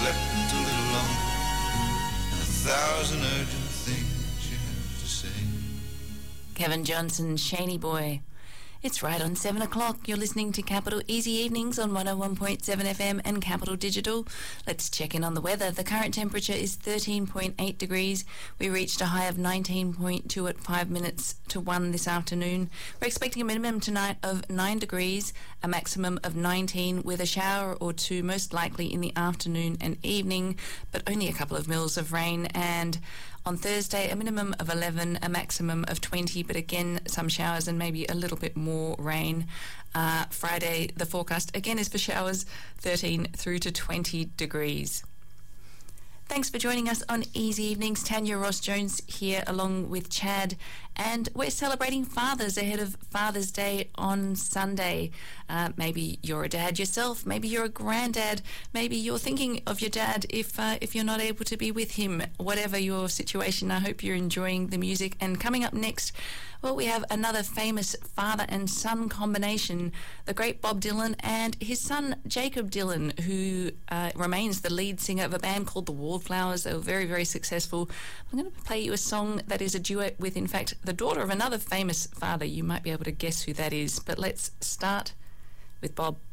slept a little longer, and 1,000 urgent things you have to say. Kevin Johnson, Shaney Boy. It's right on 7 o'clock. You're listening to Capital Easy Evenings on 101.7 FM and Capital Digital. Let's check in on the weather. The current temperature is 13.8 degrees. We reached a high of 19.2 at 5 minutes to 1 this afternoon. We're expecting a minimum tonight of 9 degrees, a maximum of 19 with a shower or two most likely in the afternoon and evening, but only a couple of mils of rain. And on Thursday, a minimum of 11, a maximum of 20, but again, some showers and maybe a little bit more rain. Friday, the forecast again is for showers, 13 through to 20 degrees. Thanks for joining us on Easy Evenings. Tanya Ross-Jones here along with Chad, and we're celebrating fathers ahead of Father's Day on Sunday. Maybe you're a dad yourself, maybe you're a granddad, maybe you're thinking of your dad if you're not able to be with him. Whatever your situation, I hope you're enjoying the music. And coming up next, well, we have another famous father and son combination, the great Bob Dylan and his son Jakob Dylan, who remains the lead singer of a band called the Wallflowers. They were very, very successful. I'm going to play you a song that is a duet with, in fact, the daughter of another famous father. You might be able to guess who that is, but let's start with Bob.